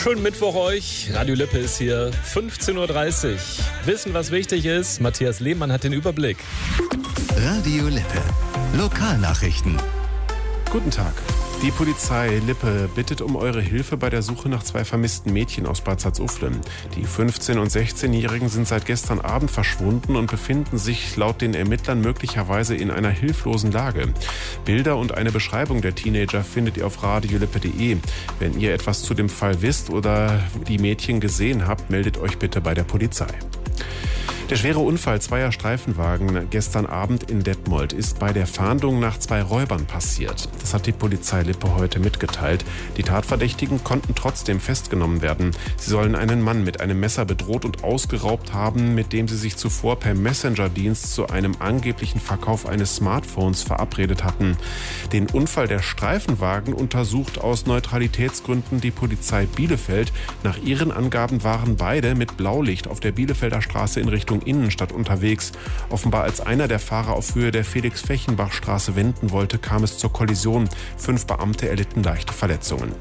Schönen Mittwoch euch. Radio Lippe ist hier. 15.30 Uhr. Wissen, was wichtig ist? Matthias Lehmann hat den Überblick. Radio Lippe. Lokalnachrichten. Guten Tag. Die Polizei Lippe bittet um eure Hilfe bei der Suche nach 2 vermissten Mädchen aus Bad Salzuflen. Die 15- und 16-Jährigen sind seit gestern Abend verschwunden und befinden sich laut den Ermittlern möglicherweise in einer hilflosen Lage. Bilder und eine Beschreibung der Teenager findet ihr auf radiolippe.de. Wenn ihr etwas zu dem Fall wisst oder die Mädchen gesehen habt, meldet euch bitte bei der Polizei. Der schwere Unfall zweier Streifenwagen gestern Abend in Detmold ist bei der Fahndung nach 2 Räubern passiert. Das hat die Polizei Lippe heute mitgeteilt. Die Tatverdächtigen konnten trotzdem festgenommen werden. Sie sollen einen Mann mit einem Messer bedroht und ausgeraubt haben, mit dem sie sich zuvor per Messenger-Dienst zu einem angeblichen Verkauf eines Smartphones verabredet hatten. Den Unfall der Streifenwagen untersucht aus Neutralitätsgründen die Polizei Bielefeld. Nach ihren Angaben waren beide mit Blaulicht auf der Bielefelder Straße in Richtung Innenstadt unterwegs. Offenbar als einer der Fahrer auf Höhe der Felix-Fechenbach-Straße wenden wollte, kam es zur Kollision. 5 Beamte erlitten leichte Verletzungen.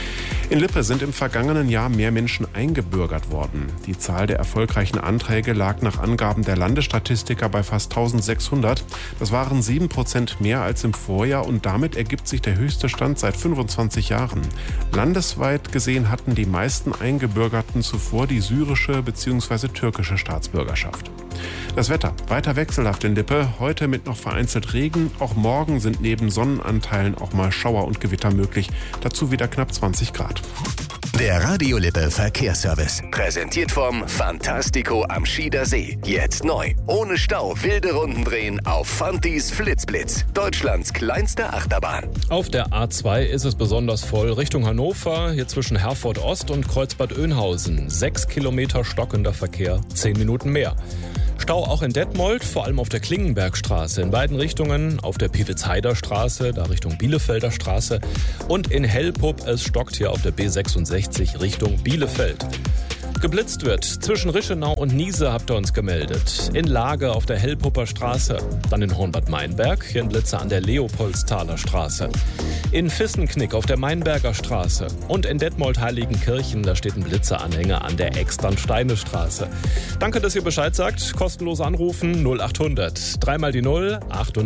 In Lippe sind im vergangenen Jahr mehr Menschen eingebürgert worden. Die Zahl der erfolgreichen Anträge lag nach Angaben der Landesstatistiker bei fast 1600. Das waren 7% mehr als im Vorjahr und damit ergibt sich der höchste Stand seit 25 Jahren. Landesweit gesehen hatten die meisten Eingebürgerten zuvor die syrische bzw. türkische Staatsbürgerschaft. Das Wetter weiter wechselhaft in Lippe, heute mit noch vereinzelt Regen. Auch morgen sind neben Sonnenanteilen auch mal Schauer und Gewitter möglich. Dazu wieder knapp 20 Grad. Der Radio Lippe Verkehrsservice. Präsentiert vom Fantastico am Schieder See. Jetzt neu. Ohne Stau wilde Runden drehen auf Fantis Flitzblitz. Deutschlands kleinste Achterbahn. Auf der A2 ist es besonders voll Richtung Hannover, hier zwischen Herford Ost und Kreuzbad Oeynhausen. 6 Kilometer stockender Verkehr, 10 Minuten mehr. Stau auch in Detmold, vor allem auf der Klingenbergstraße in beiden Richtungen, auf der Piewitzheider Straße, da Richtung Bielefelder Straße und in Hellpupp, es stockt hier auf der B66 Richtung Bielefeld. Geblitzt wird zwischen Rischenau und Niese, habt ihr uns gemeldet. In Lage auf der Hellpupper Straße. Dann in Hornbad-Meinberg, hier ein Blitzer an der Leopoldsthaler Straße. In Vissenknick auf der Mainberger Straße. Und in Detmold-Heiligenkirchen, da steht ein Blitzeranhänger an der Externsteine-Straße. Danke, dass ihr Bescheid sagt. Kostenlos anrufen 0800 3 mal die 0,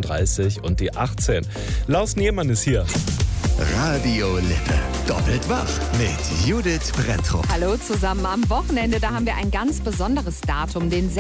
38 und die 18. Lars Niemann ist hier. Radio Lippe. Doppelt wach mit Judith Brenntrup. Hallo zusammen. Am Wochenende, da haben wir ein ganz besonderes Datum, den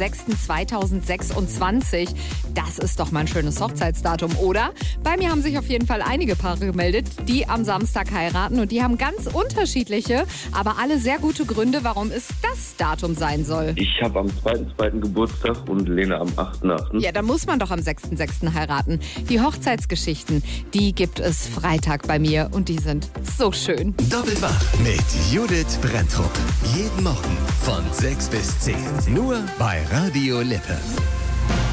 6.6.2026. Das ist doch mal ein schönes Hochzeitsdatum, oder? Bei mir haben sich auf jeden Fall einige Paare gemeldet, die am Samstag heiraten. Und die haben ganz unterschiedliche, aber alle sehr gute Gründe, warum es das Datum sein soll. Ich habe am 2.2. Geburtstag und Lena am 8.8. Ja, da muss man doch am 6.6. heiraten. Die Hochzeitsgeschichten, die gibt es Freitag bei mir und die sind so schön. Doppelt wach mit Judith Brenntrup. Jeden Morgen von 6 bis 10. Nur bei Radio Lippe.